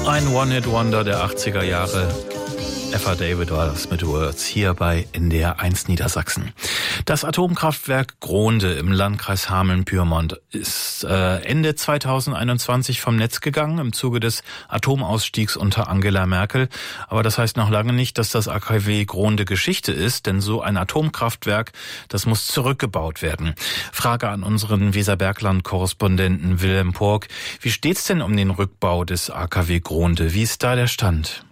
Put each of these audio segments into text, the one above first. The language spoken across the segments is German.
Ein One-Hit-Wonder der 80er Jahre. Eva David war das mit Words hier bei NDR 1 Niedersachsen. Das Atomkraftwerk Grohnde im Landkreis Hameln-Pyrmont ist Ende 2021 vom Netz gegangen im Zuge des Atomausstiegs unter Angela Merkel. Aber das heißt noch lange nicht, dass das AKW Grohnde Geschichte ist, denn so ein Atomkraftwerk, das muss zurückgebaut werden. Frage an unseren Weserbergland-Korrespondenten Wilhelm Pork. Wie steht's denn um den Rückbau des AKW Grohnde? Wie ist da der Stand?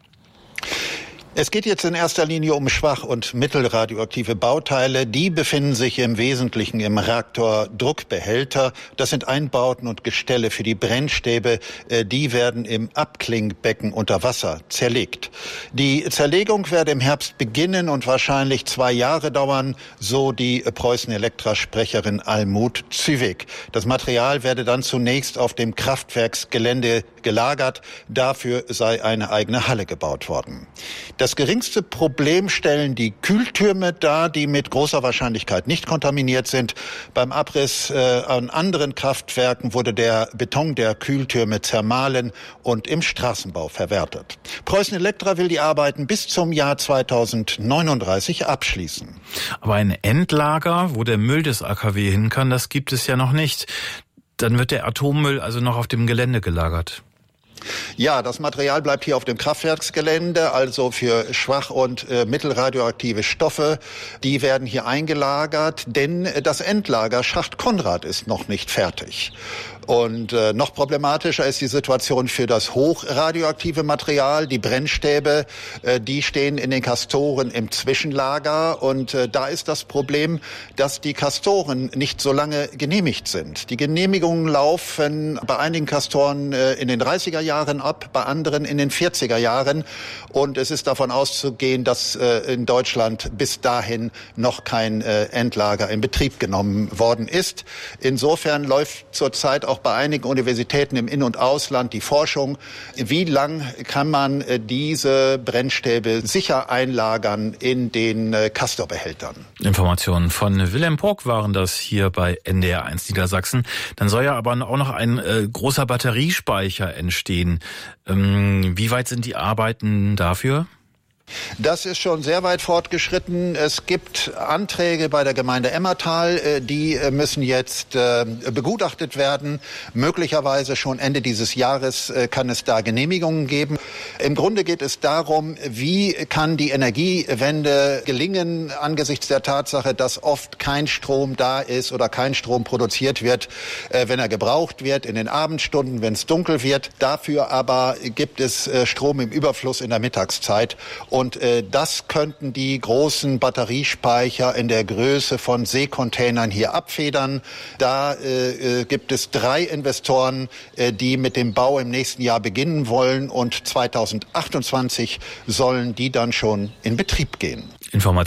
Es geht jetzt in erster Linie um schwach- und mittelradioaktive Bauteile. Die befinden sich im Wesentlichen im Reaktordruckbehälter. Das sind Einbauten und Gestelle für die Brennstäbe. Die werden im Abklingbecken unter Wasser zerlegt. Die Zerlegung werde im Herbst beginnen und wahrscheinlich 2 Jahre dauern, so die Preußen-Elektra-Sprecherin Almut Züwig. Das Material werde dann zunächst auf dem Kraftwerksgelände gelagert. Dafür sei eine eigene Halle gebaut worden. Das geringste Problem stellen die Kühltürme dar, die mit großer Wahrscheinlichkeit nicht kontaminiert sind. Beim Abriss an anderen Kraftwerken wurde der Beton der Kühltürme zermahlen und im Straßenbau verwertet. Preußen Elektra will die Arbeiten bis zum Jahr 2039 abschließen. Aber ein Endlager, wo der Müll des AKW hin kann, das gibt es ja noch nicht. Dann wird der Atommüll also noch auf dem Gelände gelagert. Ja, das Material bleibt hier auf dem Kraftwerksgelände, also für schwach- und mittelradioaktive Stoffe. Die werden hier eingelagert, denn das Endlager Schacht Konrad ist noch nicht fertig. Und noch problematischer ist die Situation für das hochradioaktive Material. Die Brennstäbe, die stehen in den Castoren im Zwischenlager. Und da ist das Problem, dass die Castoren nicht so lange genehmigt sind. Die Genehmigungen laufen bei einigen Castoren in den 30er Jahren ab, bei anderen in den 40er Jahren. Und es ist davon auszugehen, dass in Deutschland bis dahin noch kein Endlager in Betrieb genommen worden ist. Insofern läuft zurzeit auch bei einigen Universitäten im In- und Ausland die Forschung, wie lang kann man diese Brennstäbe sicher einlagern in den Castorbehältern. Informationen von Wilhelm Pork waren das hier bei NDR 1 Niedersachsen. Dann soll ja aber auch noch ein großer Batteriespeicher entstehen. Wie weit sind die Arbeiten dafür? Das ist schon sehr weit fortgeschritten. Es gibt Anträge bei der Gemeinde Emmertal, die müssen jetzt begutachtet werden. Möglicherweise schon Ende dieses Jahres kann es da Genehmigungen geben. Im Grunde geht es darum, wie kann die Energiewende gelingen angesichts der Tatsache, dass oft kein Strom da ist oder kein Strom produziert wird, wenn er gebraucht wird, in den Abendstunden, wenn es dunkel wird. Dafür aber gibt es Strom im Überfluss in der Mittagszeit. Und das könnten die großen Batteriespeicher in der Größe von Seekontainern hier abfedern. Da gibt es 3 Investoren, die mit dem Bau im nächsten Jahr beginnen wollen. Und 2028 sollen die dann schon in Betrieb gehen. Information